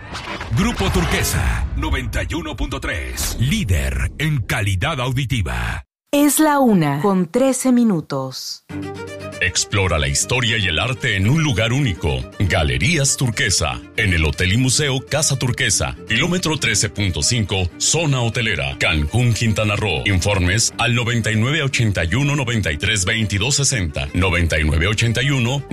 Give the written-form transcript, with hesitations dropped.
Grupo Turquesa 91.3, líder en calidad auditiva. Es la 1:13. Explora la historia y el arte en un lugar único. Galerías Turquesa, en el Hotel y Museo Casa Turquesa, kilómetro 13.5, zona hotelera, Cancún, Quintana Roo. Informes al 9981 93 22 60, 9981